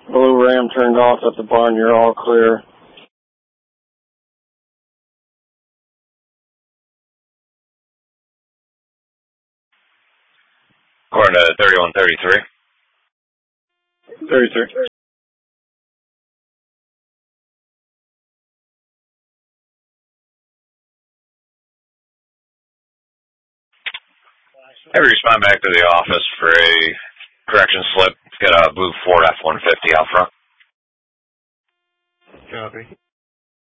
Blue ram turned off at the barn. You're all clear. According to 3133. 33. Have you respond back to the office for a correction slip. It's got a blue Ford F-150 out front. Copy.